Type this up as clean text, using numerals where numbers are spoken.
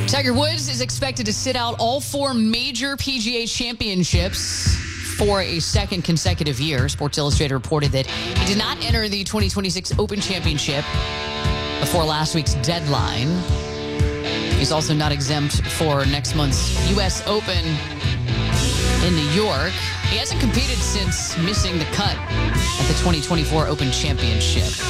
Tiger Woods is expected to sit out all 4 major PGA championships for a second consecutive year. Sports Illustrated reported that he did not enter the 2026 Open Championship before last week's deadline. He's also not exempt for next month's U.S. Open in New York. He hasn't competed since missing the cut at the 2024 Open Championship.